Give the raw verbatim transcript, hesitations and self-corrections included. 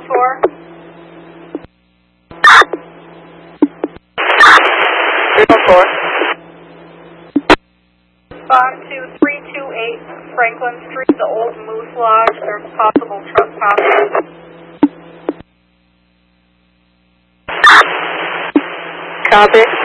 four. three one four. Respond to three two eight Franklin Street, the Old Moose Lodge. There's possible trespassers. Copy.